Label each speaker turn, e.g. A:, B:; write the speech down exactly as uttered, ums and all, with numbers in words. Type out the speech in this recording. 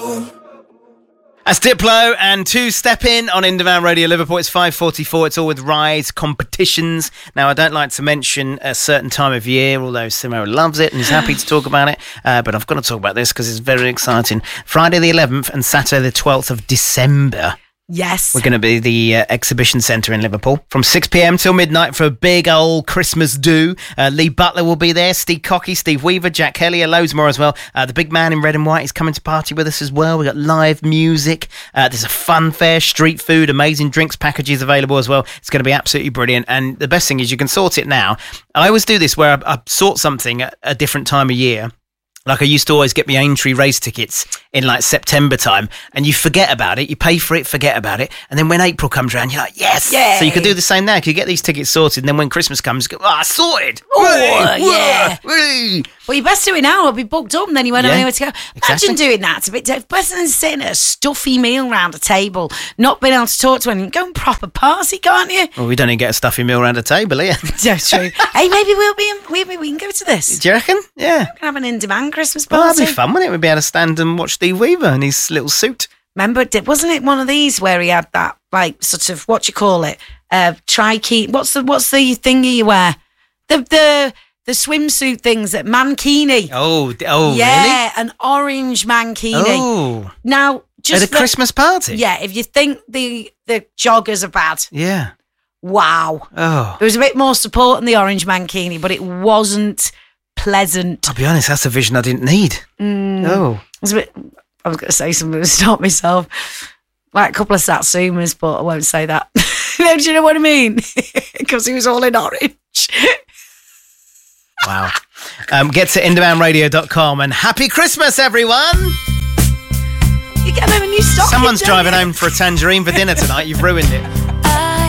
A: That's Diplo and Two Step In on Indie Radio Liverpool. It's five forty-four. It's all with Rise competitions. Now, I don't like to mention a certain time of year, although Simo loves it and is happy to talk about it. Uh, but I've got to talk about this because it's very exciting. Friday the eleventh and Saturday the twelfth of December.
B: Yes.
A: We're going to be the uh, exhibition centre in Liverpool from six p.m. till midnight for a big old Christmas do. Uh, Lee Butler will be there, Steve Cocky, Steve Weaver, Jack Hellier, loads more as well. Uh, the big man in red and white is coming to party with us as well. We've got live music. Uh, there's a fun fair, street food, amazing drinks packages available as well. It's going to be absolutely brilliant. And the best thing is you can sort it now. I always do this where I, I sort something at a different time of year. Like I used to always get my Aintree race tickets in like September time, and you forget about it, you pay for it, forget about it, and then when April comes around, you're like, yes! Yay. So you can do the same now. You get these tickets sorted, and then when Christmas comes, you go, ah, oh, sorted!
B: Oh,
A: Whee!
B: yeah!
A: Whee!
B: Well, you best do it now. I'll be booked up, and then you won't
A: Yeah,
B: have anywhere to go. Imagine
A: exactly.
B: doing that. It's a bit better than sitting at a stuffy meal round a table, not being able to talk to anyone. Go and proper party, can't you?
A: Well, we don't even get a stuffy meal around a table here.
B: That's true. Hey, maybe we'll be. In, maybe we can go to this.
A: Do you reckon? Yeah.
B: We can have an in-demand Christmas
A: Well,
B: party.
A: that'd be fun, wouldn't it? We'd be able to stand and watch Steve Weaver in his little suit.
B: Remember, did- wasn't it one of these where he had that, like, sort of, what do you call it? Uh, trikey. What's the what's the thingy you wear? The the the swimsuit things at mankini.
A: Oh, d- oh,
B: yeah, an orange mankini.
A: really? Oh,
B: Now, just
A: at a
B: the-
A: Christmas party?
B: Yeah, if you think the the joggers are bad,
A: Yeah.
B: wow.
A: Oh.
B: There was a bit more support in the orange mankini, but it wasn't pleasant.
A: I'll be honest, that's a vision I didn't need.
B: Mm.
A: Oh.
B: It was a bit, I was going to say something to stop myself. Like a couple of Satsumas, but I won't say that. Do you know what I mean? Because he was all in orange.
A: Wow. Um, get to indie radio dot com and happy Christmas, everyone.
B: You get home and you stop.
A: Someone's driving home for a tangerine for dinner tonight. You've ruined it.